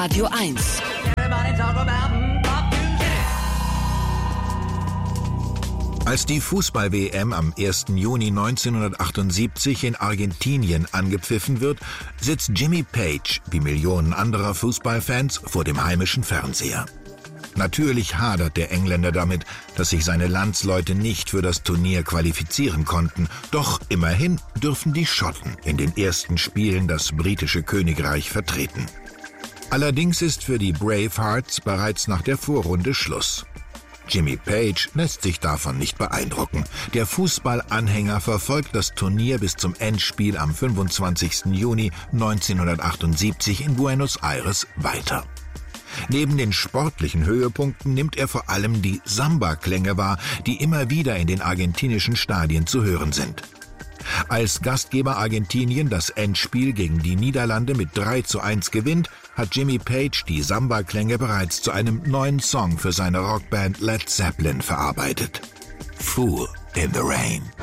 Radio 1. Als die Fußball-WM am 1. Juni 1978 in Argentinien angepfiffen wird, sitzt Jimmy Page, wie Millionen anderer Fußballfans, vor dem heimischen Fernseher. Natürlich hadert der Engländer damit, dass sich seine Landsleute nicht für das Turnier qualifizieren konnten. Doch immerhin dürfen die Schotten in den ersten Spielen das britische Königreich vertreten. Allerdings ist für die Bravehearts bereits nach der Vorrunde Schluss. Jimmy Page lässt sich davon nicht beeindrucken. Der Fußballanhänger verfolgt das Turnier bis zum Endspiel am 25. Juni 1978 in Buenos Aires weiter. Neben den sportlichen Höhepunkten nimmt er vor allem die Samba-Klänge wahr, die immer wieder in den argentinischen Stadien zu hören sind. Als Gastgeber Argentinien das Endspiel gegen die Niederlande mit 3:1 gewinnt, hat Jimmy Page die Samba-Klänge bereits zu einem neuen Song für seine Rockband Led Zeppelin verarbeitet. Fool in the Rain.